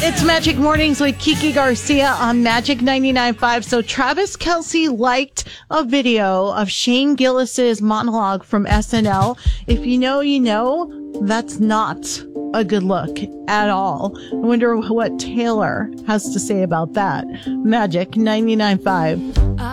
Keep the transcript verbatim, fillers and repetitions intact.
It's Magic Mornings with Kiki Garcia on Magic ninety-nine point five. So Travis Kelce liked a video of Shane Gillis's monologue from S N L. If you know, you know, that's not a good look at all. I wonder what Taylor has to say about that. Magic ninety-nine point five.